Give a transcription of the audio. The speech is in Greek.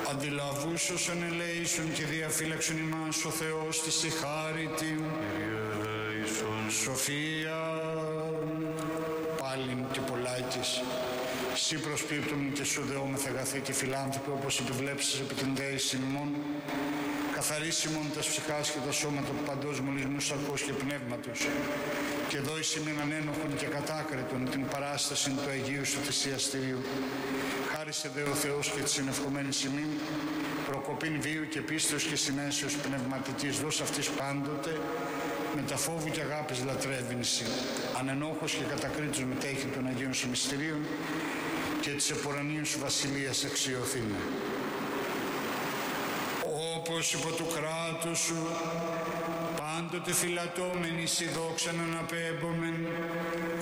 αντιλαβούς όσων ελέησον και διαφύλαξον ημάς ο Θεός της η χάρητη. Σοφία πάλιν και πολλάκης. Συ προσπίπτωμεν και σου δεόμεθα αγαθή και φιλάνθρωπε, όπως επιβλέψεις επί την δέηση ημών, καθαρίσιμον τας ψυχάς και τα σώματα παντός μολυσμού σαρκός και πνεύματος, και δόησι μεν ανένοχον και κατάκριτον την παράσταση του Αγίου σου θυσιαστηρίου. Χάρισε δε ο Θεός και της ενευχομένης ημίν, προκοπήν βίου και πίστεως και συνέσεως πνευματικής, δώσ' αυτής πάντοτε, με τα φόβου και αγάπης λατρεύεινση, ανενόχος και κατακρίτως μετέχει των Αγίων σου μυστηρίων και της επουρανίων σου βασιλείας αξιωθήνε. Όπως υπό του κράτους σου, πάντοτε φυλατώμενοι σοι δόξαν αναπέμπομεν,